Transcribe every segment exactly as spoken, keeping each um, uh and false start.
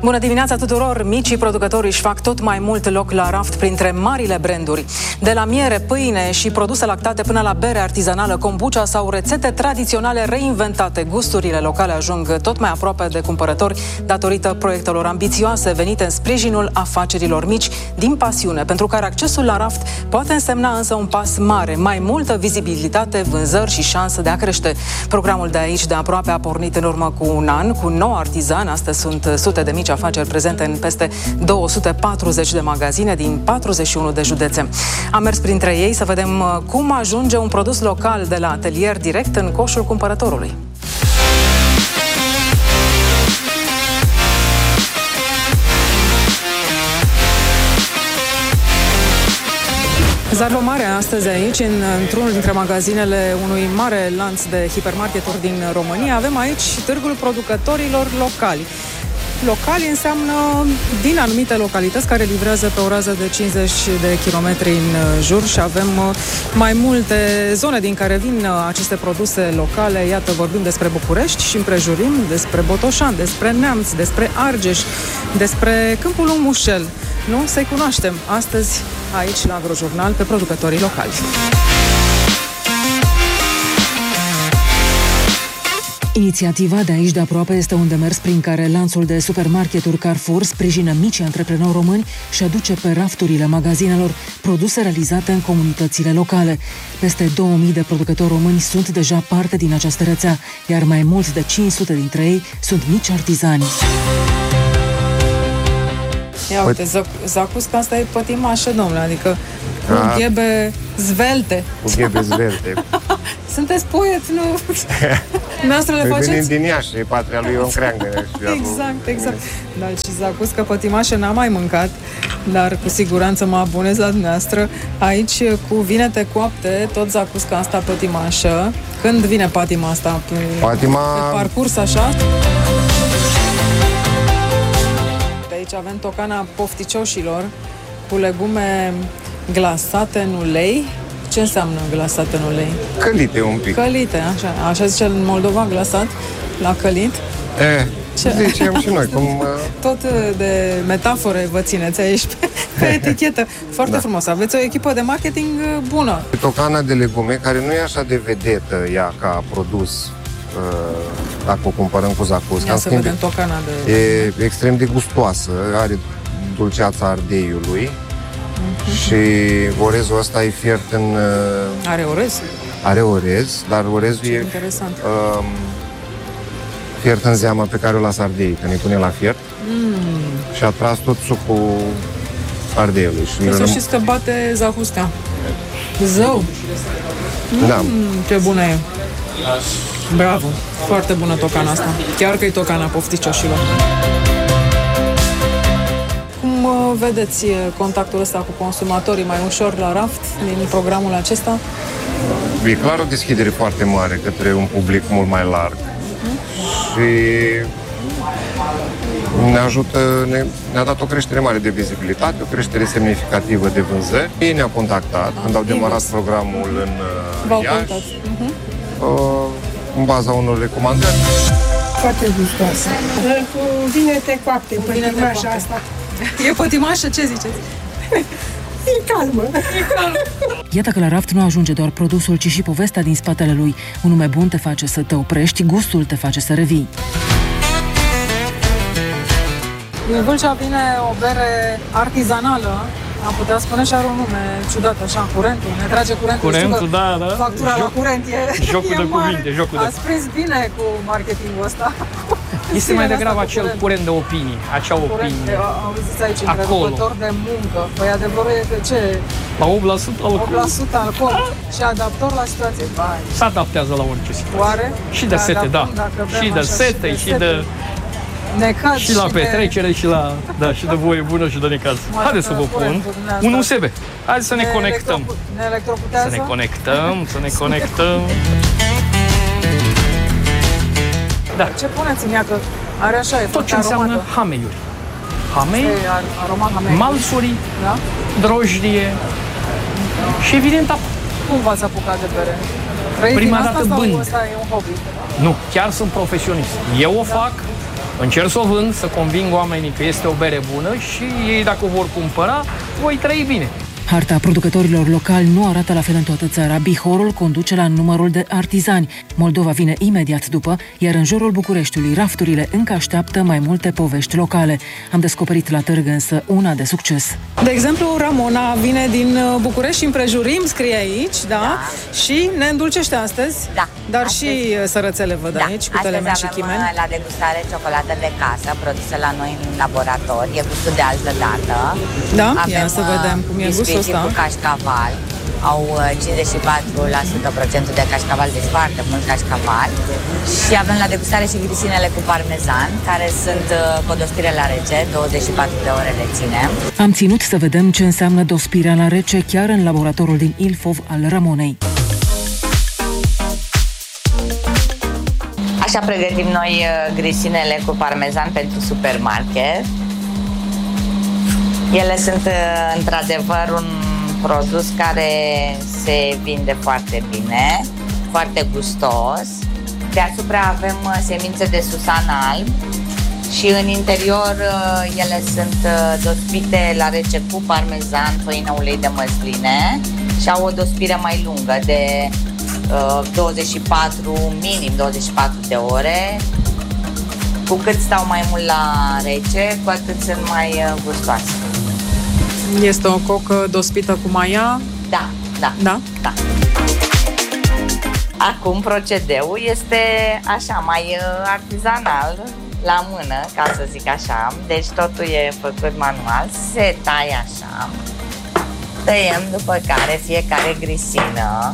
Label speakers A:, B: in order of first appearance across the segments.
A: Bună dimineața tuturor! Micii producători își fac tot mai mult loc la raft printre marile branduri. De la miere, pâine și produse lactate până la bere artizanală, kombucha sau rețete tradiționale reinventate, gusturile locale ajung tot mai aproape de cumpărători datorită proiectelor ambițioase venite în sprijinul afacerilor mici din pasiune, pentru care accesul la raft poate însemna însă un pas mare, mai multă vizibilitate, vânzări și șansă de a crește. Programul de aici de aproape a pornit în urmă cu un an, cu nouă artizani. Astăzi sunt sute de mici afaceri prezente în peste două sute patruzeci de magazine din patruzeci și unu de județe. Am mers printre ei să vedem cum ajunge un produs local de la atelier direct în coșul cumpărătorului. Zarvă mare astăzi aici, în, într-unul dintre magazinele unui mare lanț de hipermarketuri din România. Avem aici târgul producătorilor locali. Locali înseamnă din anumite localități care livrează pe o rază de cincizeci de kilometri în jur și avem mai multe zone din care vin aceste produse locale. Iată, vorbim despre București și împrejurim, despre Botoșani, despre Neamț, despre Argeș, despre Câmpul Mușel. Nu? Să-i cunoaștem astăzi aici la Agrojurnal pe producătorii locali. Inițiativa de aici de aproape este un demers prin care lanțul de supermarketuri Carrefour sprijină micii antreprenori români și aduce pe rafturile magazinelor produse realizate în comunitățile locale. Peste două mii de producători români sunt deja parte din această rețea, iar mai mulți de cinci sute dintre ei sunt mici artizani. Ia uite, zacusca asta e pătimașă, domnule, adică cu da. ghebe zvelte.
B: Cu ghebe zvelte.
A: Sunteți poet, nu? Noastră le faceți?
B: Venim din Iași, e patria lui Ion Creangă.
A: Exact, exact. Dar și zacuscă pătimașă n-am mai mâncat, dar cu siguranță mă abonez la dumneavoastră. Aici, cu vinete coapte, tot zacusca asta pătimașă. Când vine patima asta? Pe,
B: patima...
A: pe parcurs, așa? Aici avem tocana pofticioșilor cu legume glasate în ulei. Ce înseamnă glasate în ulei?
B: Călite un pic.
A: Călite, așa, așa zice în Moldova, glasat, la călit.
B: E, ce zicem și noi. Cum,
A: tot de metafore vă țineți aici pe, pe etichetă. Foarte da. frumos. Aveți o echipă de marketing bună.
B: Tocana de legume, care nu e așa de vedetă ea ca produs, dacă o cumpărăm cu zacusca.
A: Ia să vedem tocana de...
B: E extrem de gustoasă, are dulceața ardeiului. Uh-huh. Și orezul ăsta e fiert în...
A: Are orez?
B: Are orez, dar orezul
A: ce
B: e
A: interesant.
B: Um, fiert în zeamă pe care o lasă ardei, că ne pune la fiert. Mm. Și a tras tot sucul ardeiului.
A: Și să știți că bate zacusca. Zău! Mm,
B: da.
A: Ce bună e! Bravo! Foarte bună tocana asta. Chiar că e tocana pofticioșilor. Cum vedeți contactul ăsta cu consumatorii mai ușor la raft din programul acesta?
B: E clar o deschidere foarte mare către un public mult mai larg. Uh-huh. Și ne ajută, ne, ne-a dat o creștere mare de vizibilitate, o creștere semnificativă de vânzări. Ei ne-au contactat ah, când au demarat invers. programul în uh, Iași, uh-huh. uh, în baza unor recomandări.
C: Foarte gustoasă. Cu vinete coapte, pătimașa asta.
A: E pătimașă? Ce ziceți?
C: E calmă.
A: E calmă.
D: Iată că la raft nu ajunge doar produsul, ci și povestea din spatele lui. Un nume bun te face să te oprești, gustul te face să revii.
A: Din Vâlcea vine o bere artizanală, am putea spune, și are un nume ciudat, așa, curentul. Ne trage curentul.
E: Curentul, da, da.
A: Factura Joc, la curent e
E: Jocul
A: e
E: de
A: mare.
E: cuvinte, jocul de...
A: Ați prins bine cu marketingul ăsta.
E: Este mai degrabă acel curent. curent de opinii, acea opinie.
A: Auziți aici, întrerucător de muncă. Păi adevărul e că ce?
E: La opt la sută alcool.
A: opt la sută alcool. Și adaptor la situație. Bai.
E: Se adaptează la orice situație.
A: Oare?
E: Și de sete, da. Și de sete, și de...
A: Necaz
E: și la petrecere, de... și la da, și de voie bună și de necaz. Haideți să vă pun un U S B. Haideți să ne, ne conectăm.
A: Ne electrocutează?
E: Să ne conectăm, să ne conectăm. Da.
A: Ce puneți în ea, că are așa, e
E: tot ce înseamnă aromată. Hameiuri. Hamei,
A: hamei,
E: malsuri,
A: da?
E: drojdie și evident apă.
A: Cum v-ați apucat de bere? Trăiți
E: prima
A: din
E: dată
A: asta
E: bând.
A: Sau ăsta e un hobby?
E: Nu, chiar sunt profesionist. Eu o fac Încerc să o vând, să conving oamenii că este o bere bună și ei, dacă o vor cumpăra, voi trăi bine.
D: Harta producătorilor locali nu arată la fel în toată țara. Bihorul conduce la numărul de artizani. Moldova vine imediat după, iar în jurul Bucureștiului rafturile încă așteaptă mai multe povești locale. Am descoperit la târg însă una de succes.
A: De exemplu, Ramona vine din București și împrejurim, scrie aici, da? da. Și ne îndulcește astăzi.
F: Da.
A: Dar
F: astăzi...
A: și sărățele văd da. aici, cu telemen și chimen.
F: Astăzi avem la degustare ciocolată de casă, produsă la noi în laborator. E gustul de altă dată.
A: Da?
F: Avem,
A: ia să vedem cum e gustul ăsta.
F: Cu cașcaval. Au cincizeci și patru la sută de cașcaval, deci foarte mult cașcaval. Și avem la degustare și grisinele cu parmezan, care sunt cu o dospire la rece, douăzeci și patru de ore le ținem.
D: Am ținut să vedem ce înseamnă dospirea la rece chiar în laboratorul din Ilfov al Ramonei.
F: Așa pregătim noi grisinele cu parmezan pentru supermarket. Ele sunt într-adevăr un produs care se vinde foarte bine, foarte gustos. Deasupra avem semințe de susan alb și în interior ele sunt dospite la rece cu parmezan, făină, ulei de măsline și au o dospire mai lungă de douăzeci și patru, minim douăzeci și patru de ore. Cu cât stau mai mult la rece, cu atât sunt mai gustoase.
A: Este o cocă dospită cu maia?
F: Da, da,
A: da,
F: da. Acum procedeul este așa, mai artizanal, la mână, ca să zic așa. Deci totul e făcut manual, se taie așa. Tăiem, după care fiecare grisină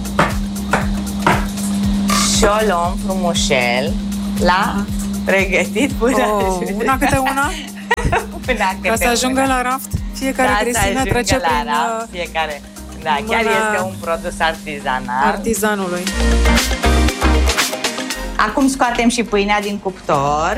F: și o luăm frumușel la pregătit până...
A: Oh, una câte una?
F: Până
A: ca să ajungă una. La raft? Fiecare da, grisină trece
F: la
A: prin...
F: raft, fiecare... Da, chiar este un produs artizanal.
A: Artizanului.
F: Acum scoatem și pâinea din cuptor.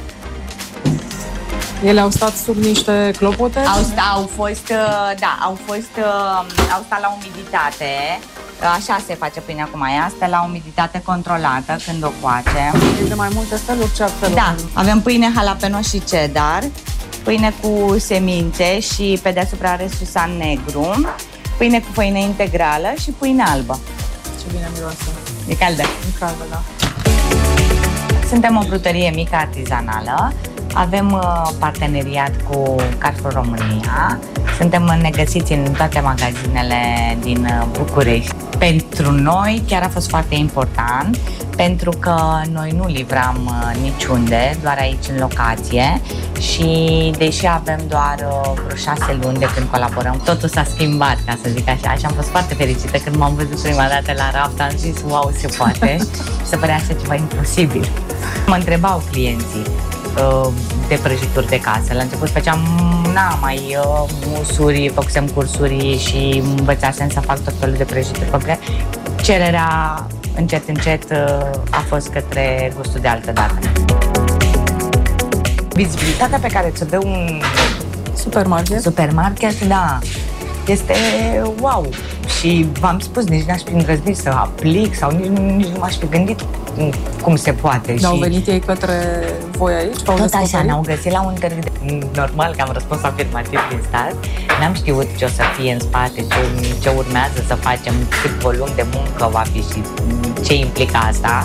A: Ele au stat sub niște clopote?
F: Au, au fost, da, au fost, au stat la umiditate. Așa se face pâinea cu maia, stă la umiditate controlată când o coacem.
A: E de mai multe feluri, ce feluri?
F: Da, avem pâine jalapeno și cheddar, pâine cu semințe și pe deasupra are susan negru, pâine cu făină integrală și pâine albă.
A: Ce bine miroase.
F: E caldă.
A: E caldă, da.
F: Suntem o brutărie mică artizanală. Avem uh, parteneriat cu Carrefour România. Suntem negăsiți în toate magazinele din uh, București. Pentru noi chiar a fost foarte important, pentru că noi nu livram uh, niciunde, doar aici în locație și deși avem doar uh, vreo șase luni de când colaborăm, totul s-a schimbat, ca să zic așa, și am fost foarte fericită când m-am văzut prima dată la raft, am zis, wow, se poate și se părea așa ceva imposibil. Mă întrebau clienții de prăjituri de casă. La început făceam, na, mai uh, musuri, făcusem cursuri și învățasem să fac tot felul de prăjituri complet. Cererea, încet, încet, uh, a fost către gustul de altă dată. Vizibilitatea pe care ți-o dă un
A: supermarket,
F: supermarket, da, este wow. Și v-am spus, nici n-aș fi îndrăznit să aplic sau nici, nici nu m-aș fi gândit cum se poate.
A: N-au și venit ei către voi aici?
F: Tot așa, ne-au găsit la un târg de... Normal că am răspuns afirmativ din start. N-am știut ce o să fie în spate, ce, ce urmează să facem, cât volum de muncă va fi și ce implică asta.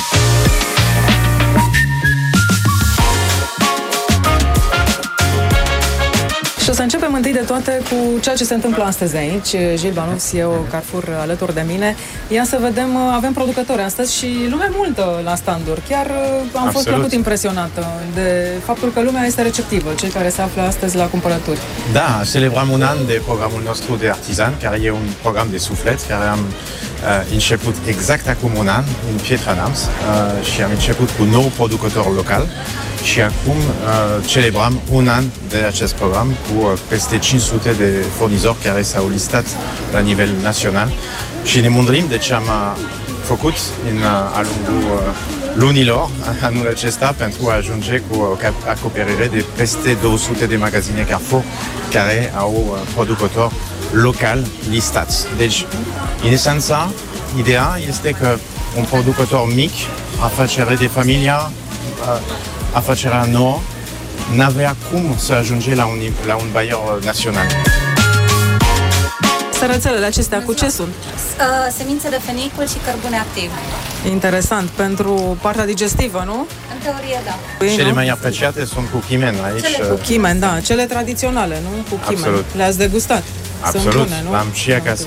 A: Și o să începem întâi de toate cu ceea ce se întâmplă astăzi aici. Gilles Banov, C E O Carrefour, alături de mine. Ia să vedem, avem producători astăzi și lume multă la standuri. Chiar am Absolut. fost plăcut impresionată de faptul că lumea este receptivă, cei care se află astăzi la cumpărături.
G: Da, celebrăm un an de programul nostru de artizan, care e un program de suflet, care am uh, început exact acum un an în Pietra Neamț uh, și am început cu nou producător local. Și acum uh, celebrăm un an de acest program cu uh, peste cinci sute de furnizori care s-au listat la nivel național și ne mândrim de ce am uh, făcut în uh, a lungul uh, lunilor anul acesta pentru a ajunge cu o acoperire de peste două sute de magazine Carrefour care au uh, producători local listați. Deci, în esența, ideea este că un producător mic, afacere de familia, uh, afacerea nouă n-avea cum să ajunge la un, la un bayer național.
A: Sărățelele acestea cu ce sunt?
H: Uh, semințe de fenicul și cărbune activ.
A: Interesant. Pentru partea digestivă, nu?
H: În teorie, da.
G: Păi, cele nu? mai apreciate sunt cu chimen aici.
A: Cele cu chimen, da. Cele tradiționale, nu? Cu chimen.
G: Absolut.
A: Le-ați degustat?
G: Absolut.
A: Sunt bune, nu?
G: Am și acasă.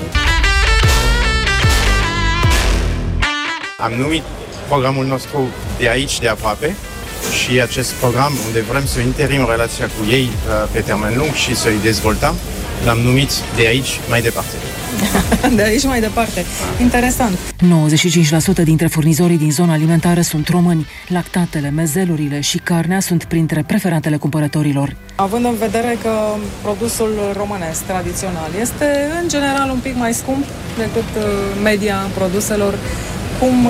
G: Am numit programul nostru De aici, de aproape, și acest program unde vrem să întărim relația cu ei pe termen lung și să îi dezvoltăm, l-am numit De aici, mai departe.
A: De aici mai departe. Interesant.
D: nouăzeci și cinci la sută dintre furnizorii din zona alimentară sunt români. Lactatele, mezelurile și carnea sunt printre preferatele cumpărătorilor.
A: Având în vedere că produsul românesc tradițional este în general un pic mai scump decât media produselor, cum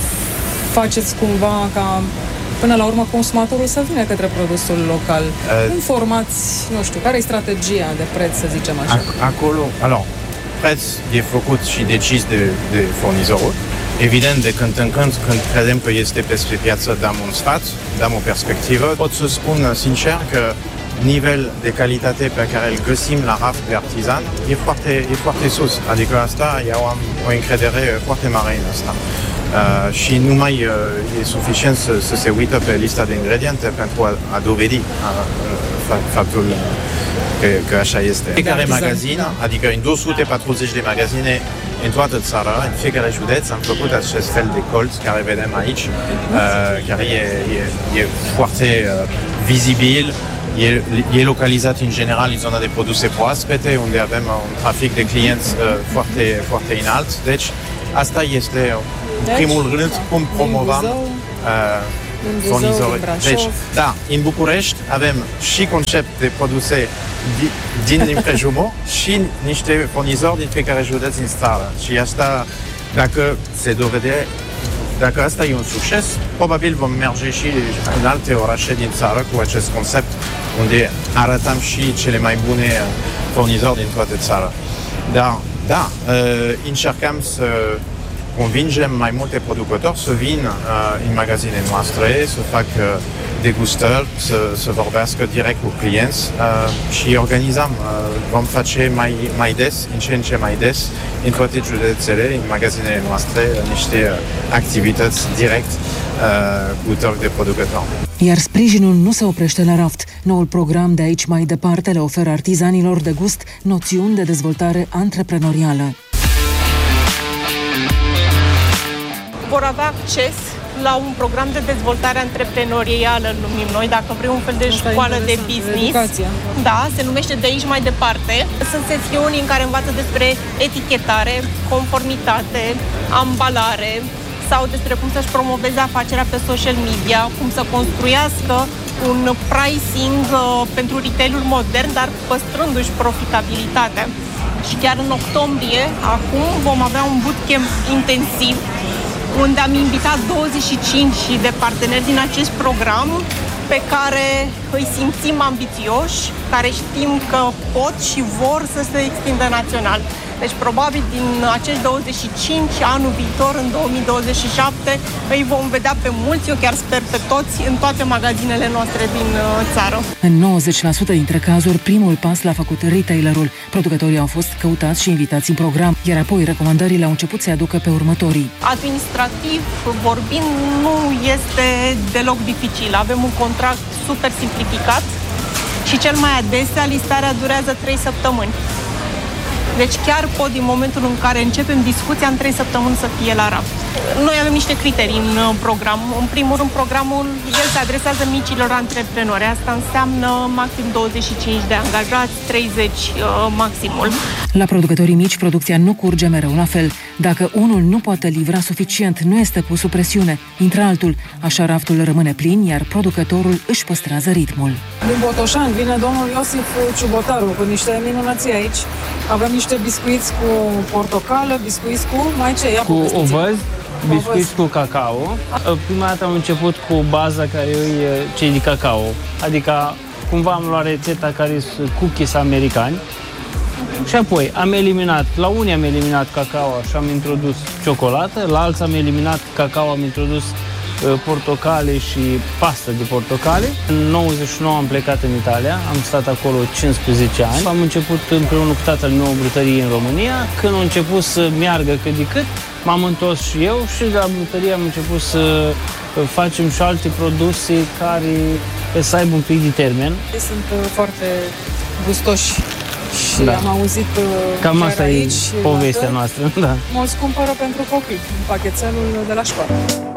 A: faceți cumva ca până la urmă consumatorul să vină către produsul local? Uh, Cum formați, nu știu, care e strategia de preț, să zicem așa?
G: Acolo, alors, preț e făcut și decis de, de furnizorul. Evident, de când în când, când credem că este peste piață, dăm un sfat, dăm o perspectivă. Pot să spun sincer că nivel de calitate pe care îl găsim la raft de artizan e foarte, e foarte sus. Adică asta, eu am o încredere foarte mare în asta. Uh, și nu mai uh, e suficient să, să se uită pe lista de ingrediente pentru a, a dovedi uh, faptul că, că așa este. Fiecare magazin, adică în două sute patruzeci de magazine în toată țara, în fiecare județ, am făcut acest fel de colț care vedem aici, uh, care e, e, e foarte uh, vizibil. E, e localizat în general în zona de produse proaspete, unde avem un trafic de clienți uh, foarte, foarte înalt. Deci, asta este, în primul rând, cum promovăm uh, furnizorii. Deci, da, în București avem și concept de produse di, din împrejurul și niște furnizori din fiecare județ în țară. Și asta, dacă se dovede, dacă asta e un succes, probabil vom merge și în alte orașe din țară cu acest concept, unde arătăm și cele mai bune furnizori din toată țara. Dar, da, încercăm să convingem mai multe producători să vină în magazinele noastre, să facă degustări, să, să vorbească direct cu clienți și organizăm. Vom face mai, mai des, în ce în ce mai des, în toate județele, în magazinele noastre, niște activități direct cu torc de producători.
D: Iar sprijinul nu se oprește la raft. Noul program De aici mai departe le oferă artizanilor de gust noțiuni de dezvoltare antreprenorială.
I: Vor avea acces la un program de dezvoltare antreprenorială, îl numim noi, dacă vrei un fel de școală de business. Educația. Da, se numește De aici mai departe. Sunt sesiuni în care învață despre etichetare, conformitate, ambalare sau despre cum să-și promoveze afacerea pe social media, cum să construiască un pricing uh, pentru retail-ul modern, dar păstrându-și profitabilitatea. Și chiar în octombrie, acum, vom avea un bootcamp intensiv unde am invitat douăzeci și cinci de parteneri din acest program pe care îi simțim ambițioși, care știm că pot și vor să se extindă național. Deci probabil din acești douăzeci și cinci, anul viitor, în două mii douăzeci și șapte, îi vom vedea pe mulți, eu chiar sper pe toți, în toate magazinele noastre din țară.
D: În nouăzeci la sută dintre cazuri, primul pas l-a făcut retailerul. Producătorii au fost căutați și invitați în program, iar apoi recomandările au început să-i aducă pe următorii.
I: Administrativ vorbind, nu este deloc dificil. Avem un contract super simplificat și cel mai adesea listarea durează trei săptămâni. Deci chiar pot, din momentul în care începem discuția, în trei săptămâni să fie la raft. Noi avem niște criterii în program. În primul rând, programul el se adresează micilor antreprenori. Asta înseamnă maxim douăzeci și cinci de angajați, treizeci maximul.
D: La producătorii mici, producția nu curge mereu la fel. Dacă unul nu poate livra suficient, nu este pus sub presiune, intră altul. Așa raftul rămâne plin, iar producătorul își păstrează ritmul.
A: Din Botoșani vine domnul Iosif Ciubotaru cu niște minunății aici. Avem niște biscuiți cu portocală, biscuiți cu mai ce? Ia
J: cu ovăz, biscuiți cu cacao. Prima dată am început cu baza care e cei de cacao. Adică cumva am luat rețeta care sunt cookies americani. Și apoi am eliminat, la unii am eliminat cacao și am introdus ciocolată, la alții am eliminat cacao, am introdus portocale și pastă de portocale. În nouăzeci și nouă am plecat în Italia, am stat acolo cincisprezece ani. Am început împreună cu tatăl meu brutărie în România. Când a început să meargă cât de cât, m-am întors și eu și de la brutărie am început să facem și alte produse care să aibă un pic de termen.
A: Sunt foarte gustoși și da. Am auzit
J: cam asta
A: aici,
J: e povestea noastră. Da.
A: Mulți cumpără pentru copii, pachetelul de la școală.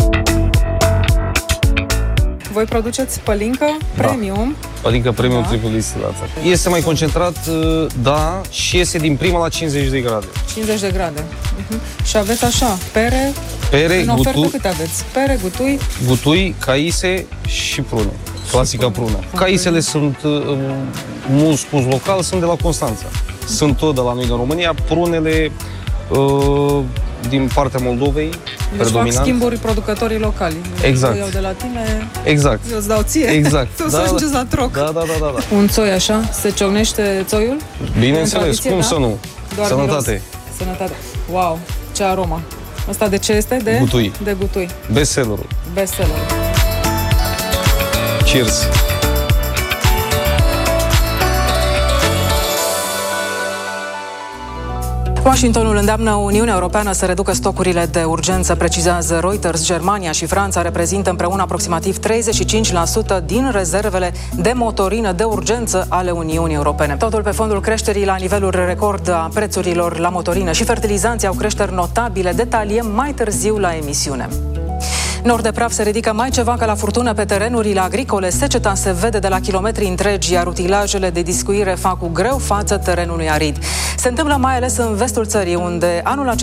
A: Voi produceți pălincă premium.
K: Da. Pălincă premium da. triple distilată. Este mai concentrat, da, și iese din prima la cincizeci de grade.
A: cincizeci de grade. Uh-huh. Și aveți așa, pere,
K: pere
A: în ofertă
K: gutui,
A: câte aveți? Pere, gutui?
K: Gutui, caise și prune. Clasica prună. Caisele sunt, mult spus local, sunt de la Constanța. Sunt tot de la noi din România. Prunele uh, din partea Moldovei,
A: deci
K: predominant.
A: fac schimburi producătorii locali.
K: Exact.
A: Eu iau de la tine,
K: exact.
A: eu îți dau ție,
K: exact.
A: tu
K: da,
A: să
K: da,
A: ajungeți la troc.
K: Da, da, da, da, da.
A: Un țoi așa, se ciocnește țoiul?
K: Bineînțeles, cum da? să nu?
A: Doar
K: Sănătate.
A: Miros. Sănătate. Wow, ce aromă. Asta de ce este? De
K: gutui.
A: De gutui.
K: Bestsellerul.
A: Bestsellerul.
K: Cheers!
A: Washingtonul îndeamnă Uniunea Europeană să reducă stocurile de urgență, precizează Reuters. Germania și Franța reprezintă împreună aproximativ treizeci și cinci la sută din rezervele de motorină de urgență ale Uniunii Europene. Totul pe fondul creșterii la niveluri record a prețurilor la motorină și fertilizanții au creșteri notabile. Detaliem mai târziu la emisiune. Nor de praf se ridică mai ceva ca la furtună pe terenurile agricole. Seceta se vede de la kilometri întregi, iar utilajele de discuire fac cu greu față terenului arid. Se întâmplă mai ales în vestul țării, unde anul acesta